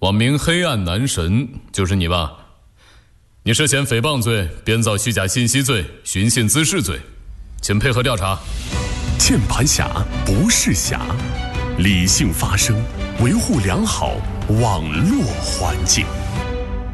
网名黑暗男神，就是你吧？你涉嫌诽谤罪、编造虚假信息罪、寻衅滋事罪，请配合调查。 键盘侠不是侠，理性发声，维护良好网络环境。